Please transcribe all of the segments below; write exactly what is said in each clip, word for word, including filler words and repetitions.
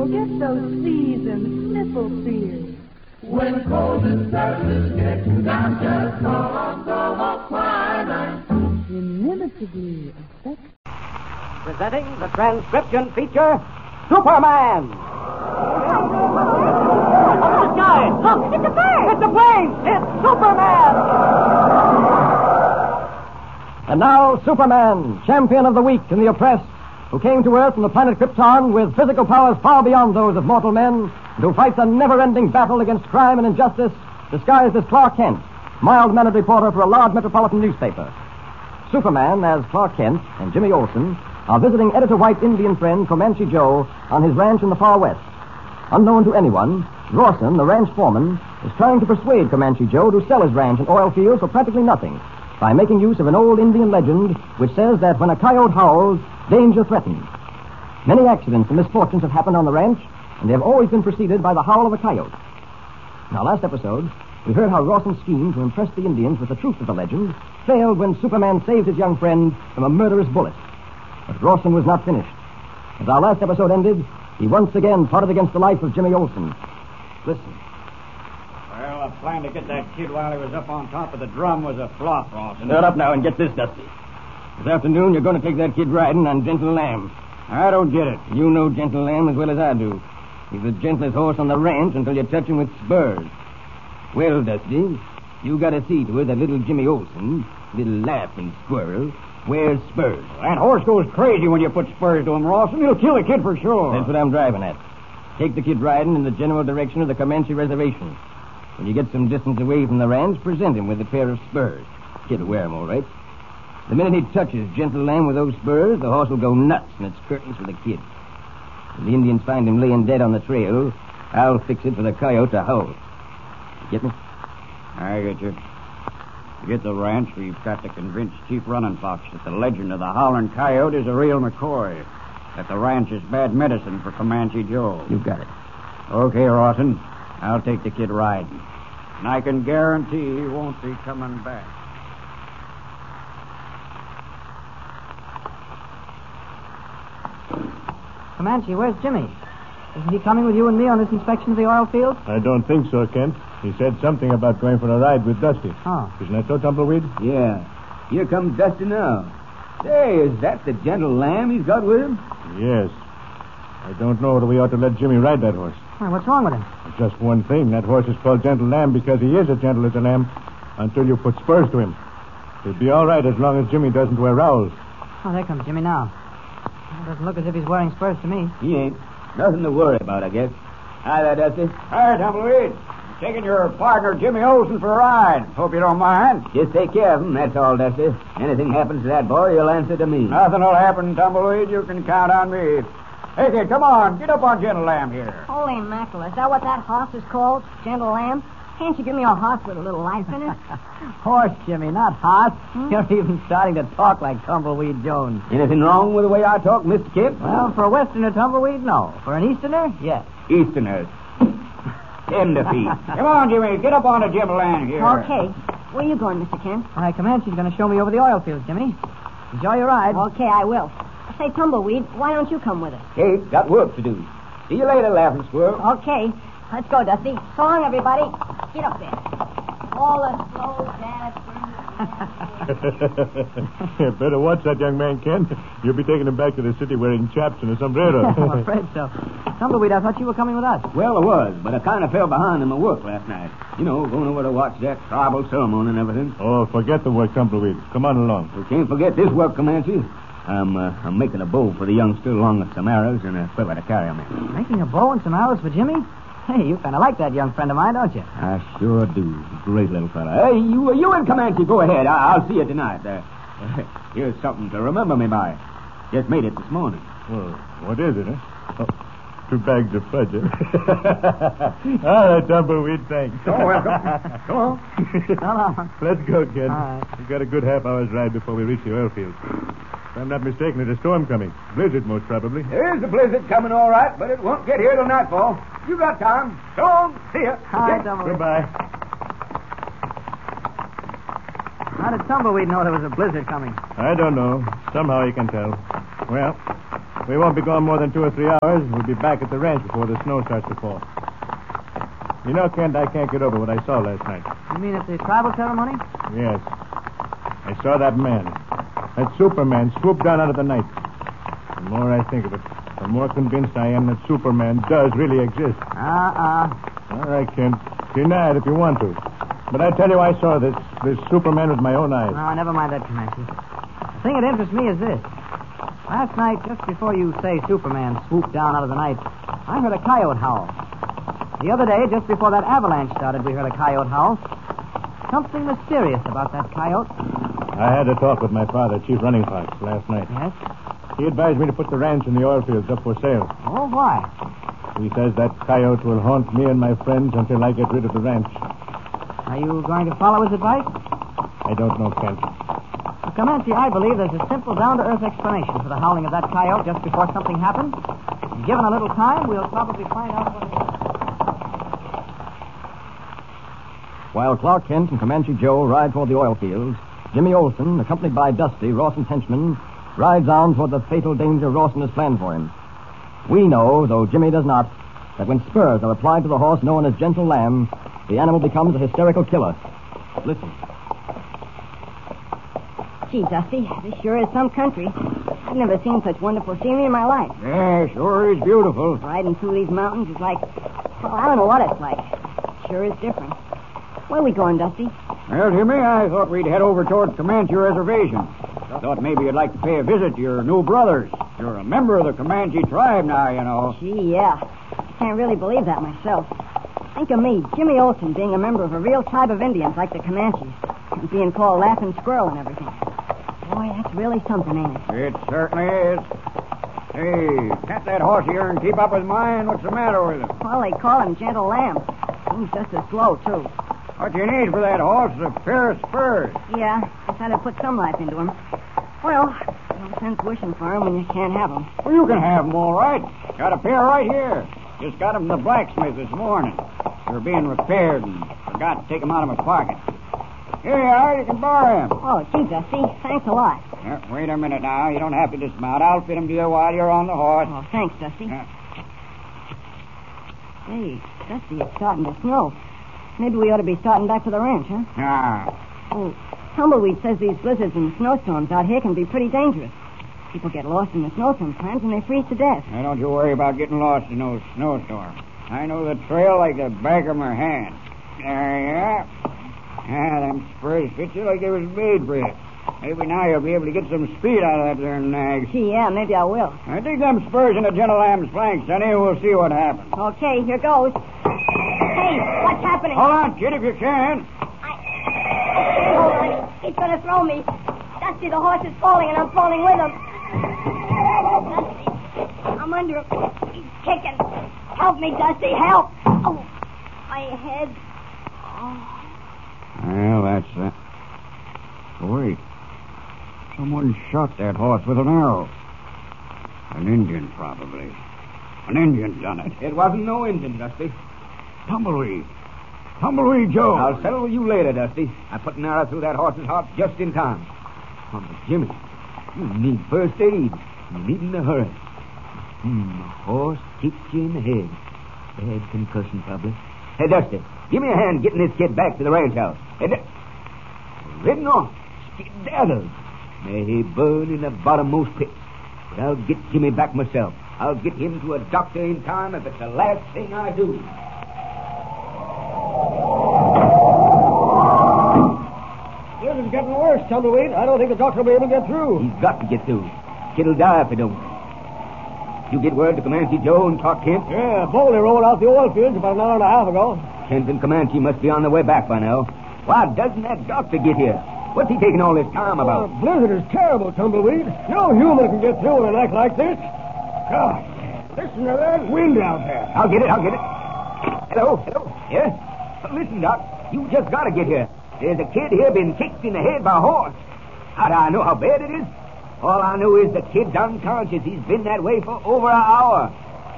Get those seasoned sniffle fears. When cold and sadness get down, just call on Global Quinine. Inimitably effective. Presenting the transcription feature, Superman. Oh, the sky! Look, it's a bird! It's a plane! It's Superman! And now, Superman, champion of the weak and the oppressed, who came to Earth from the planet Krypton with physical powers far beyond those of mortal men, and who fights a never-ending battle against crime and injustice, disguised as Clark Kent, mild-mannered reporter for a large metropolitan newspaper. Superman, as Clark Kent, and Jimmy Olsen are visiting Editor White's Indian friend, Comanche Joe, on his ranch in the far west. Unknown to anyone, Rawson, the ranch foreman, is trying to persuade Comanche Joe to sell his ranch and oil fields for practically nothing by making use of an old Indian legend which says that when a coyote howls, danger threatens. Many accidents and misfortunes have happened on the ranch, and they have always been preceded by the howl of a coyote. In our last episode, we heard how Rawson's scheme to impress the Indians with the truth of the legend failed when Superman saved his young friend from a murderous bullet. But Rawson was not finished. As our last episode ended, he once again plotted against the life of Jimmy Olsen. Listen. Well, the plan to get that kid while he was up on top of the drum was a flop, Rawson. Shut up now and get this, Dusty. This afternoon, you're going to take that kid riding on Gentle Lamb. I don't get it. You know Gentle Lamb as well as I do. He's the gentlest horse on the ranch until you touch him with spurs. Well, Dusty, you got to see to it that little Jimmy Olsen, little laughing squirrel, wears spurs. That horse goes crazy when you put spurs to him, Rawson. He'll kill a kid for sure. That's what I'm driving at. Take the kid riding in the general direction of the Comanche Reservation. When you get some distance away from the ranch, present him with a pair of spurs. Kid will wear them all right. The minute he touches Gentle Lamb with those spurs, the horse will go nuts in its curtains for the kid. If the Indians find him laying dead on the trail, I'll fix it for the coyote to howl. You get me? I get you. To get the ranch, we've got to convince Chief Running Fox that the legend of the howling coyote is a real McCoy. That the ranch is bad medicine for Comanche Joe. You got it. Okay, Rawson. I'll take the kid riding. And I can guarantee he won't be coming back. Comanche, where's Jimmy? Isn't he coming with you and me on this inspection of the oil field? I don't think so, Kent. He said something about going for a ride with Dusty. Oh. Isn't that so, Tumbleweed? Yeah. Here comes Dusty now. Say, is that the Gentle Lamb he's got with him? Yes. I don't know whether we ought to let Jimmy ride that horse. Why, what's wrong with him? Just one thing. That horse is called Gentle Lamb because he is as gentle as a lamb until you put spurs to him. He'll be all right as long as Jimmy doesn't wear rowels. Oh, there comes Jimmy now. It doesn't look as if he's wearing spurs to me. He ain't. Nothing to worry about, I guess. Hi there, Dusty. Hi, Tumbleweed. Taking your partner, Jimmy Olsen, for a ride. Hope you don't mind. Just take care of him, that's all, Dusty. Anything happens to that boy, you'll answer to me. Nothing will happen, Tumbleweed. You can count on me. Hey, kid, come on. Get up on Gentle Lamb here. Holy mackerel, is that what that horse is called? Gentle Lamb? Can't you give me a horse with a little life in it? Horse, Jimmy, not horse. Hmm? You're even starting to talk like Tumbleweed Jones. Anything wrong with the way I talk, Mister Kip? Well, for a Westerner, Tumbleweed, no. For an Easterner, yes. Easterners. Tenderfeet. Come on, Jimmy. Get up on the Gentle Lamb here. Okay. Where are you going, Mister Kent? Why, Comanche's going to show me over the oil fields, Jimmy. Enjoy your ride. Okay, I will. Say, Tumbleweed, why don't you come with us? Kate, got work to do. See you later, Laughing Squirrel. Okay. Let's go, Dusty. So long, everybody. Get up there. All the slow dad. Better watch that young man, Ken. You'll be taking him back to the city wearing chaps and a sombrero. I'm afraid so. Tumbleweed, I thought you were coming with us. Well, I was, but I kind of fell behind in my work last night. You know, going over to watch that tribal ceremony and everything. Oh, forget the work, Tumbleweed. Come on along. We can't forget this work, Comanche. I'm uh, I'm making a bow for the youngster along with some arrows and a quiver to carry him in. Making a bow and some arrows for Jimmy? Hey, you kind of like that young friend of mine, don't you? I sure do. Great little fella. Hey, you you and Comanche, go ahead. I, I'll see you tonight. Uh, here's something to remember me by. Just made it this morning. Well, what is it, huh? Oh, two bags of fudge, eh? All right, Tumbleweed, thanks. Oh, welcome. Come on. Come on. Let's go, kid. All right. We've got a good half hour's ride before we reach the oil field. If I'm not mistaken, there's a storm coming. Blizzard, most probably. There is a blizzard coming, all right, but it won't get here till nightfall. You got time. So long. See ya. Hi, Tumbleweed. Goodbye. How did Tumbleweed know there was a blizzard coming? I don't know. Somehow you can tell. Well, We won't be gone more than two or three hours. We'll be back at the ranch before the snow starts to fall. You know, Kent, I can't get over what I saw last night. You mean at the tribal ceremony? Yes. I saw that man. That Superman swoop down out of the night. The more I think of it, the more convinced I am that Superman does really exist. Uh-uh. All right, Kent. Deny it if you want to. But I tell you, I saw this, this Superman with my own eyes. No, never mind that, Comanche. The thing that interests me is this. Last night, just before you say Superman swooped down out of the night, I heard a coyote howl. The other day, just before that avalanche started, we heard a coyote howl. Something mysterious about that coyote. I had a talk with my father, Chief Running Fox, last night. Yes? He advised me to put the ranch and the oil fields up for sale. Oh, why? He says that coyote will haunt me and my friends until I get rid of the ranch. Are you going to follow his advice? I don't know, Kent. Well, Comanche, I believe there's a simple, down-to-earth explanation for the howling of that coyote just before something happened. And given a little time, we'll probably find out what it is. While Clark Kent and Comanche Joe ride toward the oil fields, Jimmy Olsen, accompanied by Dusty, Rawson's henchman, rides on toward the fatal danger Rawson has planned for him. We know, though Jimmy does not, that when spurs are applied to the horse known as Gentle Lamb, the animal becomes a hysterical killer. Listen. Gee, Dusty, this sure is some country. I've never seen such wonderful scenery in my life. Yeah, sure is beautiful. Riding through these mountains is like, well, I don't know what it's like. It sure is different. Where are we going, Dusty? Well, Jimmy, I thought we'd head over toward Comanche Reservation. Thought maybe you'd like to pay a visit to your new brothers. You're a member of the Comanche tribe now, you know. Gee, yeah. Can't really believe that myself. Think of me, Jimmy Olsen, being a member of a real tribe of Indians like the Comanches. And being called Laughing Squirrel and everything. Boy, that's really something, ain't it? It certainly is. Hey, cut that horse here and keep up with mine. What's the matter with him? Well, they call him Gentle Lamb. He's just as slow, too. What you need for that horse is a pair of spurs. Yeah, guess I'd have put some life into him. Well, no sense wishing for him when you can't have him. Well, you can have them, all right. Got a pair right here. Just got them from the blacksmith this morning. They were being repaired and forgot to take them out of my pocket. Here you are. You can borrow them. Oh, gee, Dusty, thanks a lot. Yeah, wait a minute now. You don't have to dismount. I'll fit them to you while you're on the horse. Oh, thanks, Dusty. Yeah. Hey, Dusty, it's starting to snow. Maybe we ought to be starting back to the ranch, huh? Now, Oh, Tumbleweed says these blizzards and snowstorms out here can be pretty dangerous. People get lost in the snow sometimes and they freeze to death. now don't you worry about getting lost in those snowstorms. I know the trail like the back of my hand. There you are. Ah, them spurs fit you like they was made for you. Maybe now you'll be able to get some speed out of that there nag. Gee, yeah, maybe I will. I dig them spurs into Gentle Lamb's flanks, Sonny, and we'll see what happens. Okay, here goes. Hey, what's happening? Hold on, kid, if you can. Hold on. He's going to throw me. Dusty, the horse is falling, and I'm falling with him. Dusty, I'm under him. He's kicking. Help me, Dusty, help. Oh, my head. Oh. Well, that's that. Wait. Someone shot that horse with an arrow. An Indian, probably. An Indian done it. It wasn't no Indian, Dusty. Tumbleweed. Tumbleweed Joe. I'll settle with you later, Dusty. I put an arrow through that horse's heart just in time. Oh, but Jimmy, you need first aid. You need in a hurry. Hmm, the horse kicked you in the head. Bad concussion, probably. Hey, Dusty, give me a hand getting this kid back to the ranch house. Hey, Du- ridden off. Skedaddled. May he burn in the bottommost pit. But I'll get Jimmy back myself. I'll get him to a doctor in time if it's the last thing I do. This is getting worse, Tumbleweed. I don't think the doctor will be able to get through. He's got to get through. Kid'll die if he don't. You get word to Comanche Joe and Clark Kent? Yeah, Boley rolled out the oil fields about an hour and a half ago. Kent and Comanche must be on their way back by now. Why doesn't that doctor get here? What's he taking all this time about? The blizzard is terrible, Tumbleweed. No human can get through in a night like this. God, listen to that wind out there. I'll get it, I'll get it. Hello, hello. Yeah? Listen, Doc, you just got to get here. There's a kid here been kicked in the head by a horse. How do I know how bad it is? All I know is the kid's unconscious. He's been that way for over an hour.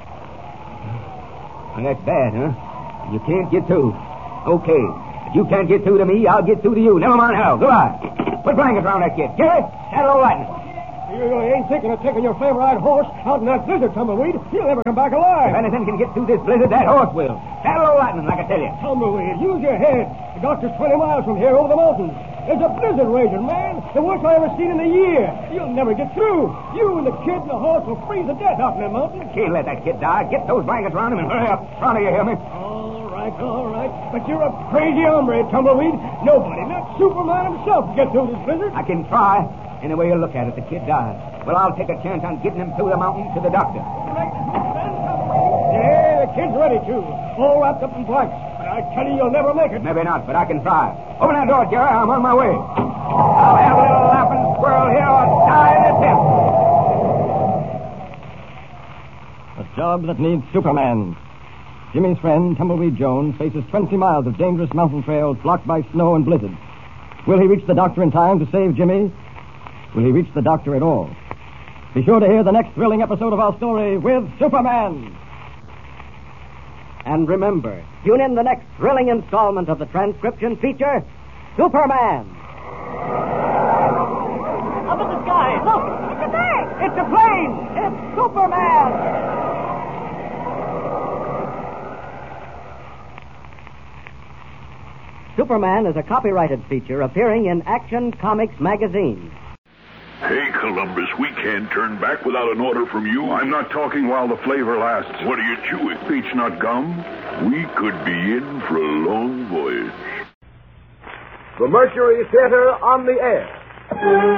Well, that's bad, huh? You can't get through. Okay. If you can't get through to me, I'll get through to you. Never mind how. Goodbye. Put blankets around that kid. Get it? Saddle lightning. You ain't thinking of taking your favorite horse out in that blizzard, Tumbleweed. He'll never come back alive. If anything can get through this blizzard, that horse will. Saddle o' lightning, like I tell you. Tumbleweed, use your head. The doctor's twenty miles from here over the mountains. There's a blizzard raging, man. The worst I ever seen in a year. You'll never get through. You and the kid and the horse will freeze to death out in the mountains. Can't let that kid die. Get those blankets around him and hurry up. Pronto, you hear me? All right, all right. But you're a crazy hombre, Tumbleweed. Nobody, not Superman himself, can get through this blizzard. I can try. Any way you look at it, the kid died. Well, I'll take a chance on getting him through the mountain to the doctor. Yeah, the kid's ready, too. All wrapped up in blankets. But I tell you, you'll never make it. Maybe not, but I can try. Open that door, Jerry. I'm on my way. I'll have a little laughing squirrel here or die in a tent. A job that needs Superman. Jimmy's friend, Tumbleweed Jones, faces twenty miles of dangerous mountain trails blocked by snow and blizzard. Will he reach the doctor in time to save Jimmy? Will he reach the doctor at all? Be sure to hear the next thrilling episode of our story with Superman. And remember, tune in the next thrilling installment of the transcription feature, Superman. Up in the sky, look! It's a bird! It's a plane! It's Superman! Superman is a copyrighted feature appearing in Action Comics magazine. Hey, Columbus, we can't turn back without an order from you. I'm not talking while the flavor lasts. What are you chewing? Peach nut gum? We could be in for a long voyage. The Mercury Theater on the air.